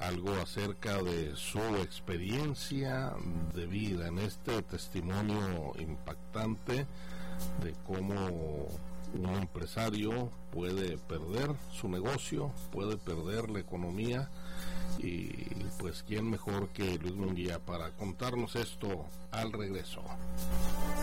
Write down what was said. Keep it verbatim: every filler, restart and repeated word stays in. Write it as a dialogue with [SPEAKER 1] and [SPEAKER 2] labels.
[SPEAKER 1] algo acerca de su experiencia de vida en este testimonio impactante de cómo un empresario puede perder su negocio, puede perder la economía, y pues quién mejor que Luis Munguía para contarnos esto al regreso.